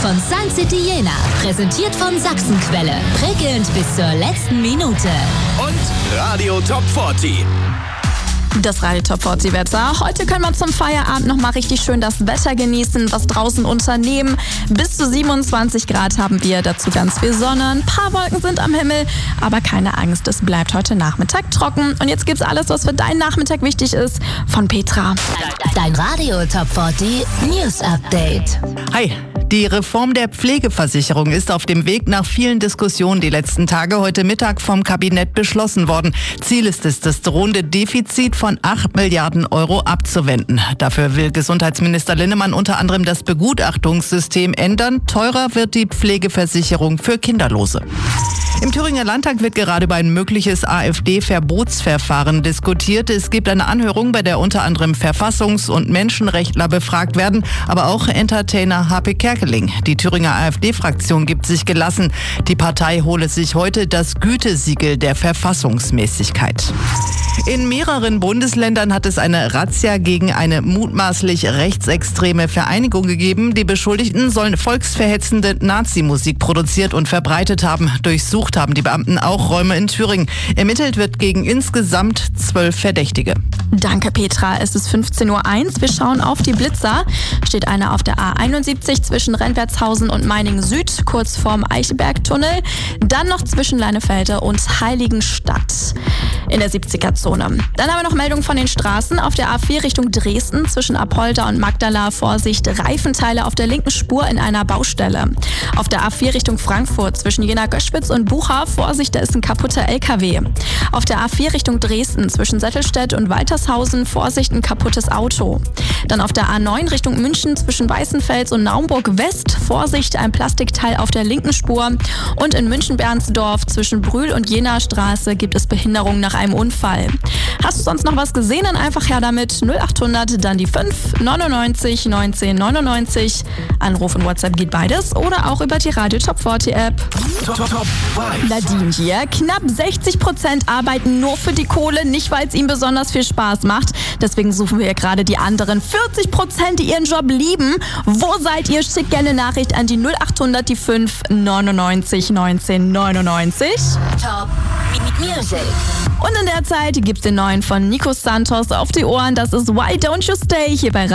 von Sun City Jena. Präsentiert von Sachsenquelle. Prickelnd bis zur letzten Minute. Und Radio Top 40. Das Radio Top 40 Wetter. Heute können wir zum Feierabend nochmal richtig schön das Wetter genießen, was draußen unternehmen. Bis zu 27 Grad haben wir, dazu ganz viel Sonne. Ein paar Wolken sind am Himmel, aber keine Angst, es bleibt heute Nachmittag trocken. Und jetzt gibt's alles, was für deinen Nachmittag wichtig ist, von Petra. Dein Radio Top 40 News Update. Hi. Die Reform der Pflegeversicherung ist auf dem Weg nach vielen Diskussionen die letzten Tage heute Mittag vom Kabinett beschlossen worden. Ziel ist es, das drohende Defizit von 8 Milliarden Euro abzuwenden. Dafür will Gesundheitsminister Linnemann unter anderem das Begutachtungssystem ändern. Teurer wird die Pflegeversicherung für Kinderlose. Im Thüringer Landtag wird gerade über ein mögliches AfD-Verbotsverfahren diskutiert. Es gibt eine Anhörung, bei der unter anderem Verfassungs- und Menschenrechtler befragt werden, aber auch Entertainer Harpe Kerkeling. Die Thüringer AfD-Fraktion gibt sich gelassen. Die Partei hole sich heute das Gütesiegel der Verfassungsmäßigkeit. In mehreren Bundesländern hat es eine Razzia gegen eine mutmaßlich rechtsextreme Vereinigung gegeben. Die Beschuldigten sollen volksverhetzende Nazi-Musik produziert und verbreitet haben. Durchsucht haben die Beamten auch Räume in Thüringen. Ermittelt wird gegen insgesamt 12 Verdächtige. Danke, Petra. Es ist 15:01 Uhr. Wir schauen auf die Blitzer. Steht einer auf der A71 zwischen Rentwertshausen und Meiningen Süd, kurz vorm Eichbergtunnel. Dann noch zwischen Leinefelde und Heiligenstadt in der 70er-Zone. Dann haben wir noch Meldungen von den Straßen. Auf der A4 Richtung Dresden zwischen Apolda und Magdala. Vorsicht, Reifenteile auf der linken Spur in einer Baustelle. Auf der A4 Richtung Frankfurt zwischen Jena-Göschwitz und Bucha. Vorsicht, da ist ein kaputter LKW. Auf der A4 Richtung Dresden zwischen Settelstedt und Waltershausen. Vorsicht, ein kaputtes Auto. Dann auf der A9 Richtung München zwischen Weißenfels und Naumburg West. Vorsicht, ein Plastikteil auf der linken Spur. Und in München-Bernsdorf zwischen Brühl und Jena-Straße gibt es Behinderung nach einem Unfall. Hast du sonst noch was gesehen? Dann einfach her damit. 0800, dann die 5 99 19 99. Anruf und WhatsApp geht beides oder auch über die Radio Top 40 App. Top Nadine hier. Knapp 60% arbeiten nur für die Kohle, nicht weil es ihnen besonders viel Spaß macht. Deswegen suchen wir hier gerade die anderen 40%, die ihren Job lieben. Wo seid ihr? Schickt gerne eine Nachricht an die 0800, die 5 99 19 99. Top Music. Und in der Zeit gibt's den neuen von Nico Santos auf die Ohren. Das ist Why Don't You Stay hier bei